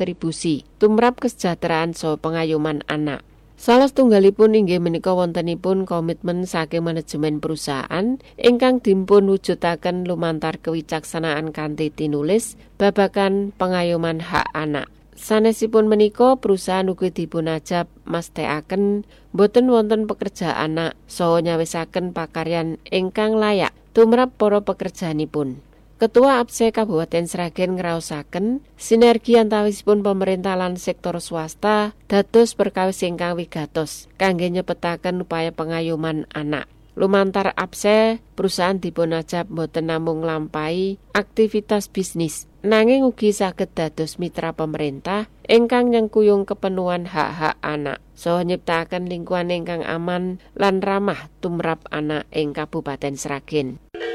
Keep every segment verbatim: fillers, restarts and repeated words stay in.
kontribusi tumrap kesejahteraan saha pengayoman anak. Salah setunggalipun inggih menika wontenipun komitmen saking manajemen perusahaan ingkang dipun wujudaken lumantar kewicaksanaan kanthi tinulis babagan pengayoman hak anak. Sanesipun menika perusahaan ugi dipunajab mastekaken boten wonten pekerja anak saha nyawisaken pakaryan ingkang layak tumrap para pekerjanipun. Ketua A P S E Kabupaten Sragen ngraosaken sinergi antawisipun pemerintah lan sektor swasta dados perkawis ingkang wigatos kangge nyepetaken upaya pengayoman anak. Lumantar A P S E, perusahaan dipunajab boten namung nglampahi aktivitas bisnis, nanging ugi saged dados mitra pemerintah ingkang nyengkuyung kepenuhan hak-hak anak, saha nyiptakaken lingkungan ingkang aman lan ramah tumrap anak ing Kabupaten Sragen.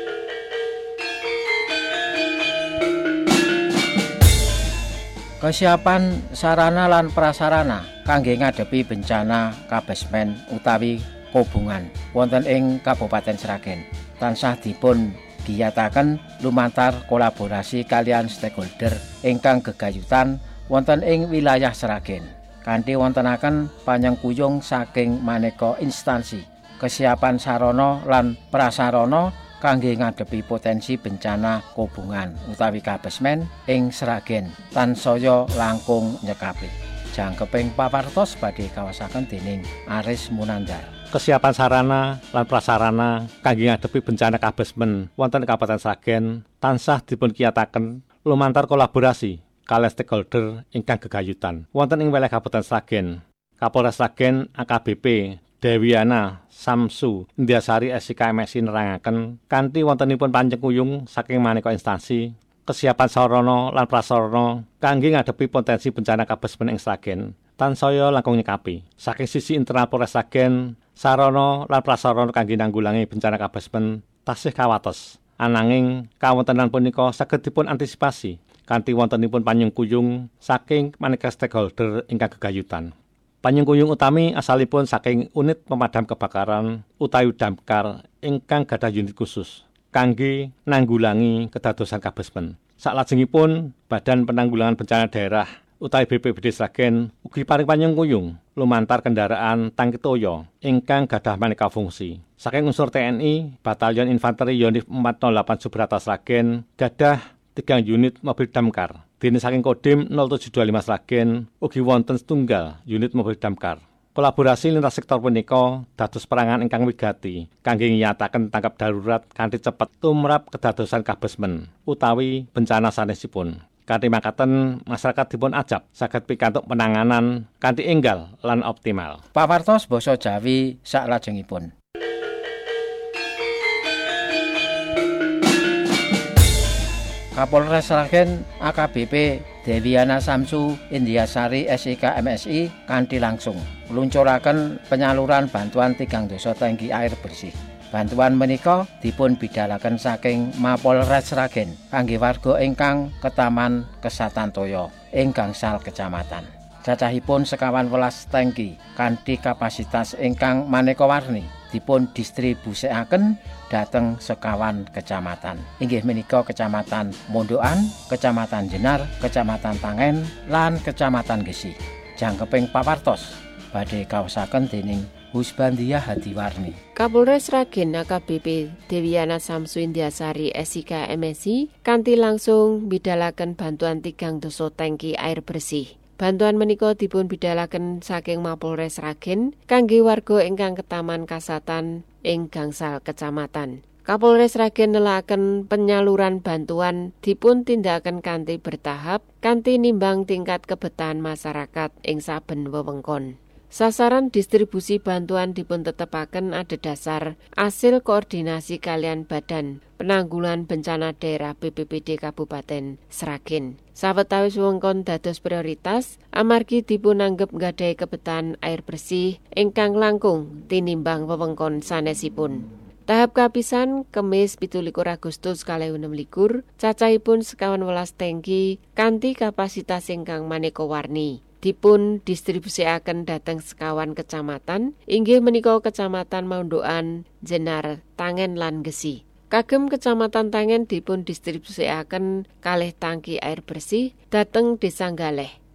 Kesiapan sarana lan prasarana kangge ngadepi bencana kabesmen utawi kobongan wonten ing Kabupaten Sragen tansah dipun giyataken lumantar kolaborasi kalian stakeholder ingkang gegayutan wonten ing wilayah Sragen kanthi wontenaken panyengkuyung saking maneka instansi. Kesiapan sarana lan prasarana kangge ngadepi potensi bencana kobongan utawi kabesmen ing Sragen tansaya langkung nyekapi. Jangkeping pawartos badhe kawasaken dening Aris Munandar. Kesiapan sarana lan prasarana kangge ngadepi bencana kabesmen wonten Kabupaten Sragen tansah dipun kiyataken lumantar kolaborasi kaliyan stakeholder ingkang gegayutan wonten ing wilayah Kabupaten Sragen. Kapolres Sragen A K B P Dewiana Samsu Indyasari S I K M S I nerangaken kanthi wontenipun panjengkuyung saking maneka instansi kesiapan sarana lan prasarana kangge ngadepi potensi bencana kabesmen ing Sragen tansaya langkung nyekapi. Saking sisi internal Polres Sragen, sarana lan prasarana kangge nanggulangi bencana kabesmen tasih kawates. Ananging kawontenan punika saged dipun antisipasi kanthi wontenipun panyengkuyung saking maneka stakeholder ingkang gegayutan. Panyengkuyung utami asalipun saking unit pemadam kebakaran utawi damkar ingkang gadah unit khusus kangge nanggulangi kedadosan kabesmen. Saklajengipun Badan Penanggulangan Bencana Daerah utawi B P B D Sragen ugi paring panyengkuyung lumantar kendaraan tangki toya ingkang gadah maneka fungsi. Saking unsur T N I, Batalion Infanteri Yonif empat nol delapan Subrata Sragen gadah tiga unit mobil damkar. Dene saking Kodim nol tujuh dua lima Sragen ugi wonten setunggal unit mobil damkar. Kolaborasi lintas sektor punika dados perangan ingkang wigati kangge nyataken tangkap darurat kanthi cepet tumrap kedadosan kabesmen utawi bencana sanesipun. Kanthi makaten masyarakat dipun ajab saged pikantuk penanganan kanthi enggal lan optimal. Pawartos basa Jawi saklajengipun. Kapolres Sragen A K B P Dewiana Samsu Indyasari S I K M S I kanthi langsung ngluncuraken penyaluran bantuan tigang dasa tangki air bersih. Bantuan menika dipun bidhalaken saking Mapolres Sragen kangge warga ingkang ketaman Kesatantoyo ing gangsal kecamatan. Cacahipun sekawan welas tangki kanthi kapasitas ingkang maneka warni dipun distribusikaken dhateng sekawan kecamatan. Inggih menika Kecamatan Mondokan, Kecamatan Jenar, Kecamatan Tangen, lan Kecamatan Gesi. Jangkeping pawartos badhe kaosaken dening Husbandia Hadiwarni. Kapolres Sragen A K B P Dewiana Samsu Indyasari S I K M S I kanthi langsung bidhalaken bantuan tigang dasa tangki air bersih. Bantuan menika dipun bidhalaken saking Mapolres Sragen kangge warga ingkang ketaman kasatan ing gangsal kecamatan. Kapolres Sragen nelakaken penyaluran bantuan dipun tindakaken kanthi bertahap kanthi nimbang tingkat kebetahan masyarakat ing saben wewengkon. Sasaran distribusi bantuan dipun tetepaken adhedhasar asil koordinasi kalian Badan Penanggulangan Bencana Daerah B P B D Kabupaten Sragen. Sawetawis wewengkon dados prioritas amargi dipun anggep nggadahi kebetahan air bersih ingkang langkung tinimbang wewengkon sanesipun. Tahap kapisan Kemis pitulikur Agustus kalih enem likur cacahipun sekawan welas tangki kanthi kapasitas ingkang maneka warni. Dipun distribusikaken dhateng sekawan kecamatan inggih menika Kecamatan Mondokan, Jenar, Tangen lan Gesi. Kagem Kecamatan Tangen dipun distribusikaken kalih tangki air bersih dhateng Desa Galeh.